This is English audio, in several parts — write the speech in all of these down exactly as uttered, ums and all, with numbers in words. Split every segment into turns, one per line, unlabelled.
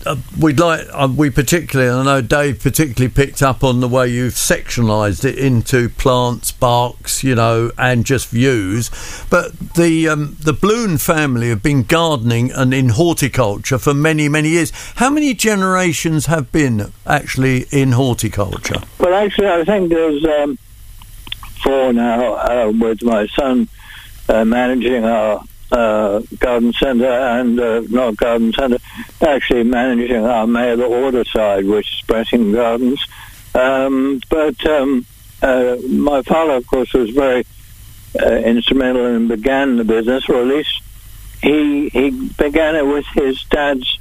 uh, we'd like uh, we particularly, I know Dave particularly picked up on the way you've sectionalised it into plants, barks, you know, and just views. But the um, the Bloom family have been gardening and in horticulture for many, many years. How many generations have been actually in horticulture?
Well, actually, I think there's um, four now, uh, with my son uh, managing our uh, garden centre and uh, not garden centre, actually managing our mail order side, which is Bressingham Gardens. Um, but um, uh, my father, of course, was very uh, instrumental and began the business, or at least he he began it with his dad's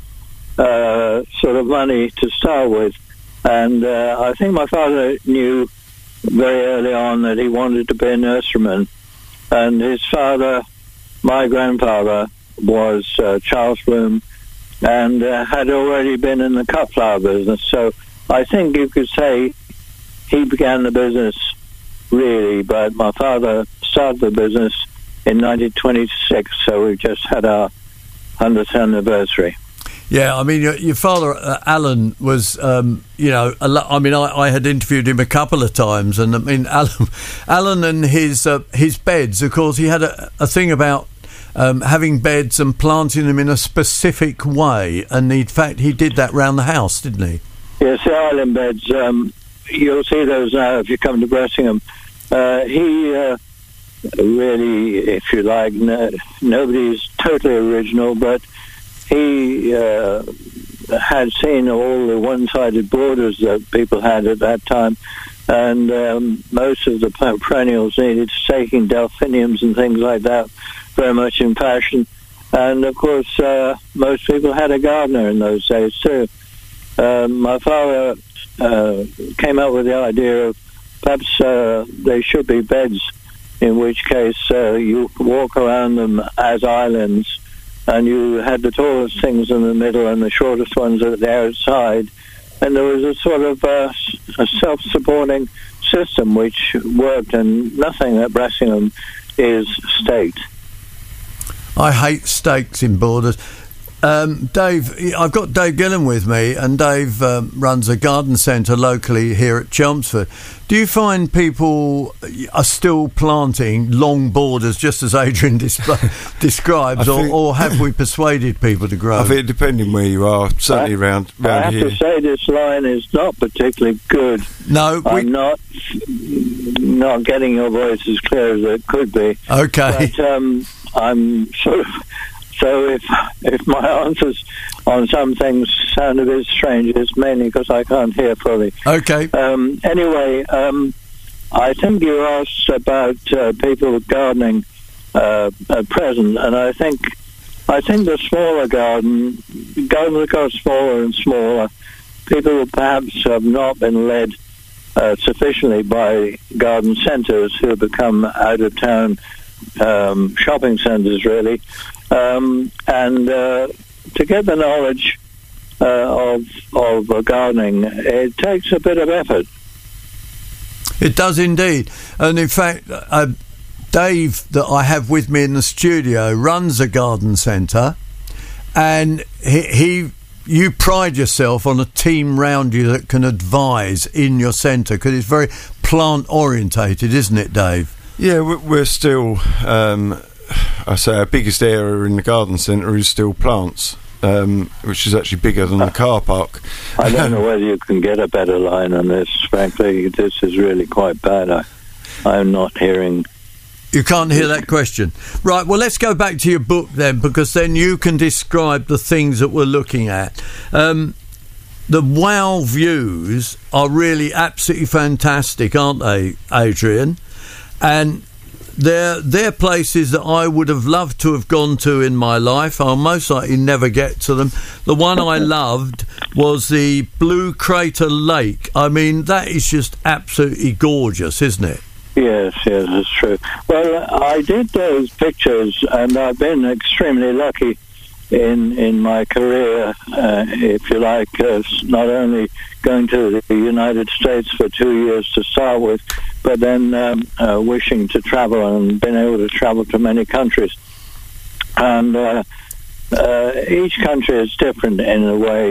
uh, sort of money to start with. And uh, I think my father knew very early on that he wanted to be a nurseryman. And his father, my grandfather, was uh, Charles Bloom, and uh, had already been in the cut flower business. So I think you could say he began the business, really, but my father started the business in nineteen twenty-six, so we just had our hundredth anniversary.
Yeah, I mean, your, your father, uh, Alan, was, um, you know, a lo- I mean, I, I had interviewed him a couple of times, and I mean, Alan, Alan and his uh, his beds, of course, he had a, a thing about um, having beds and planting them in a specific way, and in fact, he did that round the house, didn't he?
Yes, the island beds, um, you'll see those now if you come to Bressingham. Uh, he uh, really, if you like, no, nobody's totally original, but he uh, had seen all the one-sided borders that people had at that time, and um, most of the perennials needed staking, delphiniums and things like that, very much in fashion. And, of course, uh, most people had a gardener in those days, too. Uh, my father uh, came up with the idea of perhaps uh, they should be beds, in which case uh, you walk around them as islands, and you had the tallest things in the middle and the shortest ones at the outside. And there was a sort of uh, a self-supporting system which worked, and nothing at Bressingham is staked.
I hate stakes in borders. Um, Dave, I've got Dave Gillen with me, and Dave um, runs a garden centre locally here at Chelmsford. Do you find people are still planting long borders, just as Adrian dis- describes, or, or have we persuaded people to grow?
I think depending where you are, certainly
I,
around,
I
around
have
here.
to say this line is not particularly good.
No, we...
I'm not not getting your voice as clear as it could be.
Okay.
But um, I'm sort of... So if if my answers on some things sound a bit strange, it's mainly because I can't hear fully.
Okay.
Um, anyway, um, I think you asked about uh, people gardening uh, at present, and I think I think the smaller garden, gardens have got smaller and smaller. People perhaps have not been led uh, sufficiently by garden centres who have become out-of-town um, shopping centres, really. Um, and uh, to get the knowledge uh, of of uh, gardening, it takes a bit of effort.
It does indeed. And in fact, uh, Dave, that I have with me in the studio, runs a garden centre, and he, he you pride yourself on a team round you that can advise in your centre, because it's very plant orientated, isn't it, Dave?
Yeah, we're still... Um, I say our biggest area in the garden centre is still plants, um, which is actually bigger than the car park.
I don't know whether you can get a better line on this. Frankly, this is really quite bad. I, I'm not hearing...
You can't hear that question. Right, well, let's go back to your book then, because then you can describe the things that we're looking at. Um, the wow views are really absolutely fantastic, aren't they, Adrian? And... They're, they're places that I would have loved to have gone to in my life. I'll most likely never get to them. The one I loved was the Blue Crater Lake. I mean, that is just absolutely gorgeous, isn't it?
Yes, yes, that's true. Well, I did those pictures, and I've been extremely lucky in in my career, uh, if you like, uh, not only going to the United States for two years to start with, but then um, uh, wishing to travel and being able to travel to many countries. And uh, uh, each country is different in a way.